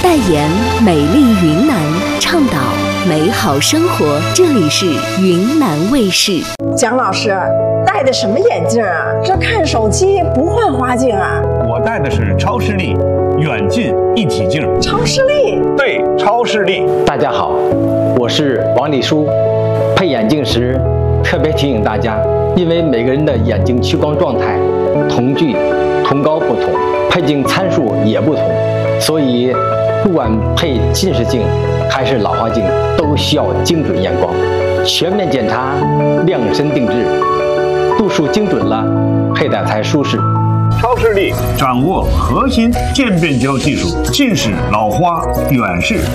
代言美丽云南，倡导美好生活。这里是云南卫视。 蒋老师戴的什么眼镜啊？这看手机不换花镜啊？ 我戴的是超视力远近一体镜。 超视力？ 对，超视力。 大家好，我是王立书。配眼镜时特别提醒大家，因为每个人的眼睛屈光状态、瞳距、瞳高不同，配镜参数也不同，所以不管配近视镜还是老花镜，都需要精准验光，全面检查，量身定制，度数精准了，佩戴才舒适。 超视力掌握核心渐变焦技术，近视、老花、远视